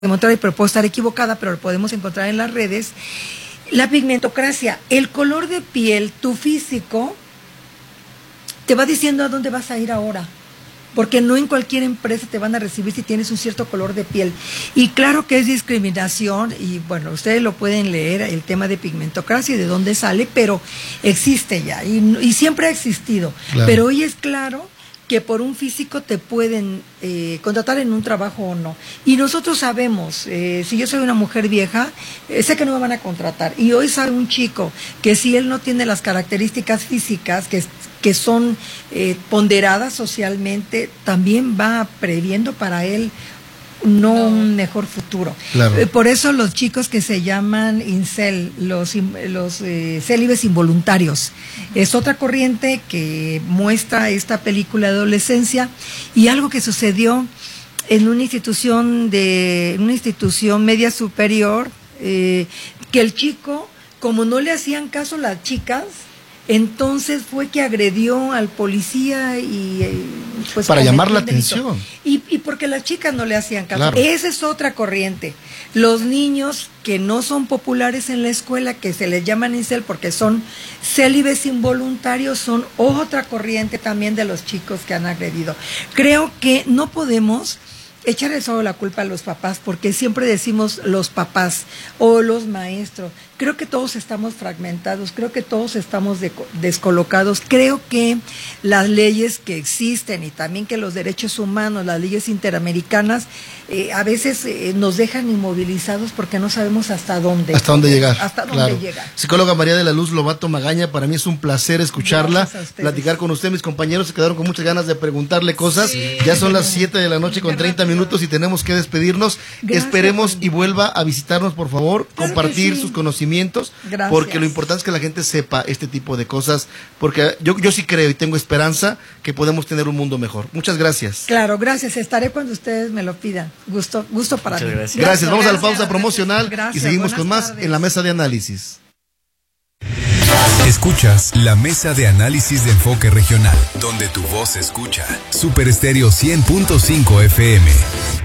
encontrar, pero puedo estar equivocada, pero lo podemos encontrar en las redes. La pigmentocracia, el color de piel, tu físico, te va diciendo a dónde vas a ir ahora. Porque no en cualquier empresa te van a recibir si tienes un cierto color de piel. Y claro que es discriminación, y bueno, ustedes lo pueden leer, el tema de pigmentocracia y de dónde sale, pero existe ya, y siempre ha existido. Claro. Pero hoy es claro que por un físico te pueden contratar en un trabajo o no. Y nosotros sabemos, si yo soy una mujer vieja, sé que no me van a contratar. Y hoy sabe un chico que si él no tiene las características físicas que son ponderadas socialmente, también va previendo para él un mejor futuro. Claro. Por eso los chicos que se llaman incel, los célibes involuntarios, es otra corriente que muestra esta película de adolescencia y algo que sucedió en una institución media superior, que el chico, como no le hacían caso las chicas, entonces fue que agredió al policía y pues para llamar la atención. Y porque las chicas no le hacían caso. Claro. Esa es otra corriente. Los niños que no son populares en la escuela, que se les llaman incel porque son célibes involuntarios, son otra corriente también de los chicos que han agredido. Creo que no podemos echarle solo la culpa a los papás, porque siempre decimos los papás o los maestros. Creo que todos estamos fragmentados, creo que todos estamos descolocados. Creo que las leyes que existen y también que los derechos humanos, las leyes interamericanas, a veces nos dejan inmovilizados porque no sabemos hasta dónde llegar. Hasta dónde llegar. Psicóloga María de la Luz Lobato Magaña, para mí es un placer escucharla, platicar con usted. Mis compañeros se quedaron con muchas ganas de preguntarle cosas. Sí. Ya son las 7 de la noche con 30 minutos y tenemos que despedirnos. Gracias. Esperemos y vuelva a visitarnos, por favor, claro, compartir sus conocimientos. Gracias. Porque lo importante es que la gente sepa este tipo de cosas, porque yo sí creo y tengo esperanza que podemos tener un mundo mejor. Muchas gracias. Claro, gracias. Estaré cuando ustedes me lo pidan. Gusto para mí. Gracias. Vamos a la pausa promocional y seguimos con más en la mesa de análisis. Escuchas la mesa de análisis de Enfoque Regional, donde tu voz se escucha. Super Estéreo 100.5 FM.